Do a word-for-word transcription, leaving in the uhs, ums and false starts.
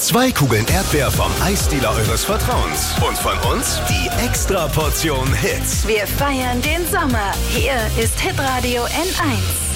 Zwei Kugeln Erdbeer vom Eisdealer eures Vertrauens. Und von uns die Extra-Portion Hits. Wir feiern den Sommer. Hier ist Hitradio N eins.